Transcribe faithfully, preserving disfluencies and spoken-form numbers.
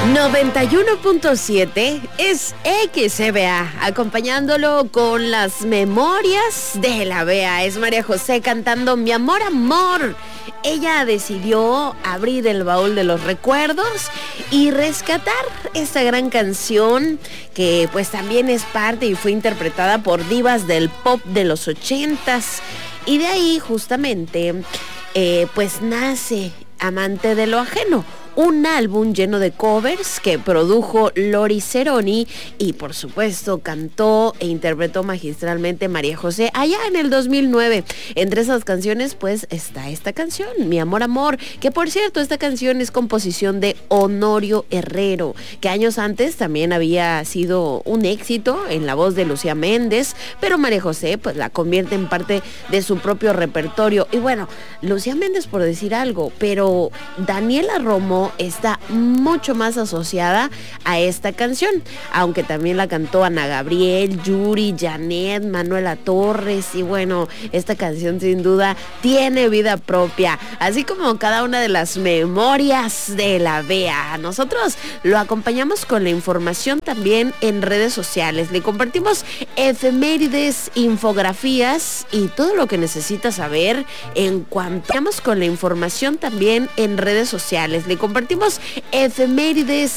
noventa y uno punto siete es X E B A, acompañándolo con las memorias de la Bea. Es María José cantando Mi Amor, Amor. Ella decidió abrir el baúl de los recuerdos y rescatar esta gran canción que pues también es parte y fue interpretada por divas del pop de los ochentas. Y de ahí justamente eh, pues nace Amante de lo Ajeno, un álbum lleno de covers que produjo Lori Ceroni y por supuesto cantó e interpretó magistralmente María José allá en el dos mil nueve. Entre esas canciones pues está esta canción, Mi Amor, Amor, que por cierto esta canción es composición de Honorio Herrero, que años antes también había sido un éxito en la voz de Lucía Méndez, pero María José pues la convierte en parte de su propio repertorio. Y bueno, Lucía Méndez por decir algo, pero Daniela Romo está mucho más asociada a esta canción, aunque también la cantó Ana Gabriel, Yuri, Janet, Manuela Torres, y bueno, esta canción sin duda tiene vida propia, así como cada una de las memorias de la Bea. Nosotros lo acompañamos con la información también en redes sociales, le compartimos efemérides, infografías y todo lo que necesita saber en cuanto con la información también en redes sociales. Le compartimos efemérides,